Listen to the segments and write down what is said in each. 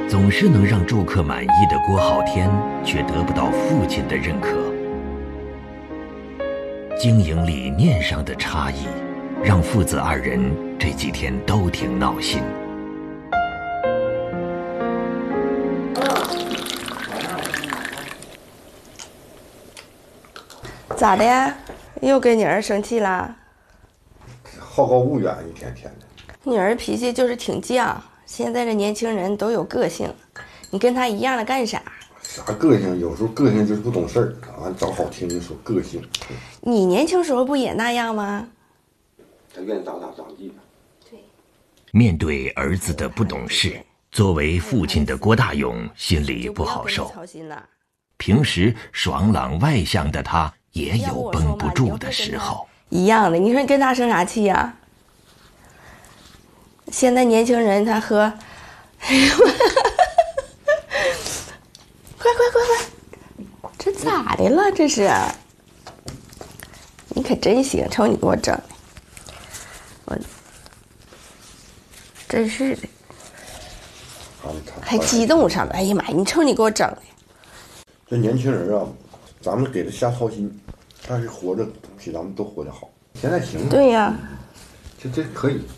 总是能让住客满意的郭浩天，却得不到父亲的认可。经营理念上的差异，让父子二人这几天都挺闹心。 咋的呀？又跟你儿生气啦？ 好高骛远，一天天的。 你儿脾气就是挺犟，现在这年轻人都有个性，你跟他一样的干啥？ 啥个性？有时候个性就是不懂事儿，俺找好听的说个性。 你年轻时候不也那样吗？ 他愿意咋咋地。 对。 面对儿子的不懂事，作为父亲的郭大勇心里不好受。平时爽朗外向的他，也有绷不住的时候。 一样的，你说你跟他生啥气呀？现在年轻人他喝，哎呦，快，这咋的了？这是，你可真行，瞅你给我整的，我真是的，还激动上了。哎呀妈呀，你瞅你给我整的。 这年轻人啊，咱们给他瞎操心，但是活着比咱们都活得好。现在行。 对呀。 这可以。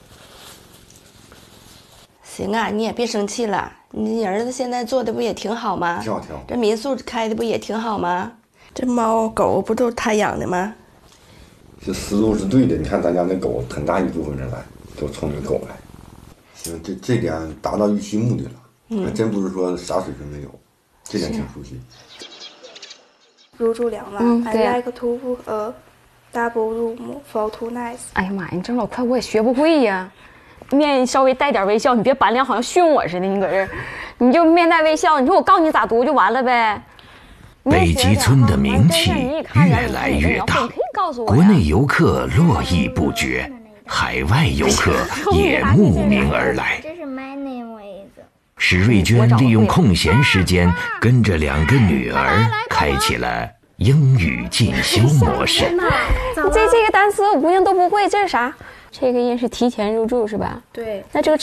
行啊，你也别生气了。你儿子现在做的不也挺好吗？ 挺好。 这民宿开的不也挺好吗？这猫狗不都是他养的吗？ 这思路是对的。你看咱家那狗，很大一部分人来都冲着狗来。行，这点达到预期目的了。还真不是说啥水平没有。这点挺熟悉。 入住2晚，I like to book a double room for 2 nights。 哎呀妈呀，你这老快我也学不会呀。面稍微带点微笑，你别板脸，好像训我似的。你搁这儿，你就面带微笑。你说我告诉你咋读就完了呗。 北极村的名气越来越大，国内游客络绎不绝，海外游客也慕名而来。 这是 my name 史瑞娟利用空闲时间，跟着2个女儿开启了英语进修模式。 这个单词我不用都不会，这是啥？这个音是提前入住是吧？ 对。 那这个